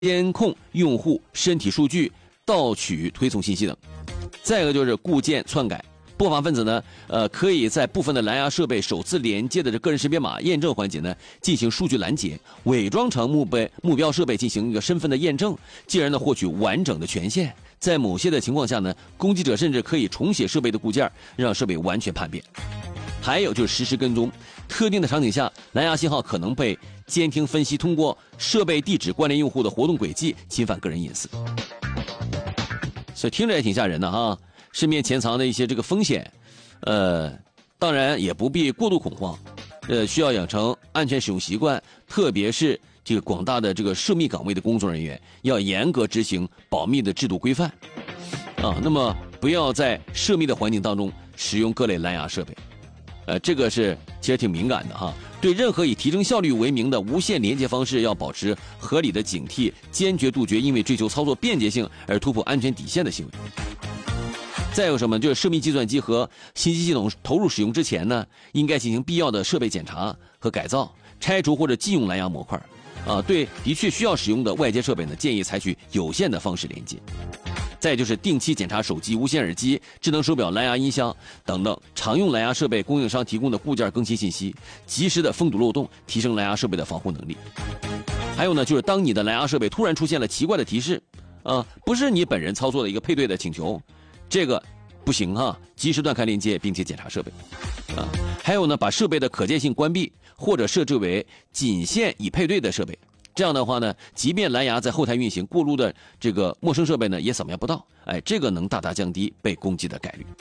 监控用户身体数据、盗取、推送信息等。再一个就是固件篡改。不法分子呢，可以在部分的蓝牙设备首次连接的这个人识别码验证环节呢，进行数据拦截，伪装成目标设备进行一个身份的验证，进而呢获取完整的权限。在某些的情况下呢，攻击者甚至可以重写设备的固件，让设备完全叛变。还有就是实时跟踪，特定的场景下，蓝牙信号可能被监听分析，通过设备地址关联用户的活动轨迹，侵犯个人隐私。所以听着也挺吓人的哈。身边潜藏的一些这个风险，当然也不必过度恐慌，需要养成安全使用习惯，特别是这个广大的这个涉密岗位的工作人员要严格执行保密的制度规范，那么不要在涉密的环境当中使用各类蓝牙设备，这个是其实挺敏感的哈。对任何以提升效率为名的无线连接方式要保持合理的警惕，坚决杜绝因为追求操作便捷性而突破安全底线的行为。再有什么，就是涉密计算机和信息系统投入使用之前呢，应该进行必要的设备检查和改造，拆除或者禁用蓝牙模块。对的确需要使用的外接设备呢，建议采取有线的方式连接。再就是定期检查手机、无线耳机、智能手表、蓝牙音箱等等常用蓝牙设备供应商提供的固件更新信息，及时的封堵漏洞，提升蓝牙设备的防护能力。还有呢，就是当你的蓝牙设备突然出现了奇怪的提示，不是你本人操作的一个配对的请求。这个不行哈，及时断开连接，并且检查设备。还有呢，把设备的可见性关闭，或者设置为仅限已配对的设备。这样的话呢，即便蓝牙在后台运行，过路的这个陌生设备呢也扫描不到。这个能大大降低被攻击的概率。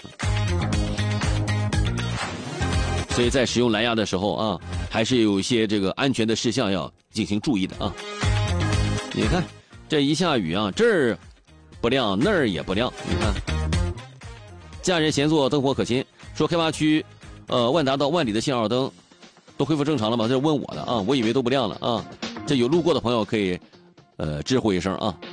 所以在使用蓝牙的时候啊，还是有一些这个安全的事项要进行注意的啊。你看，这一下雨啊，这儿不亮，那儿也不亮，你看。家人闲坐，灯火可亲。说开发区，万达到万里的信号灯都恢复正常了吗？这是问我的啊，我以为都不亮了啊。这有路过的朋友可以，知乎一声啊。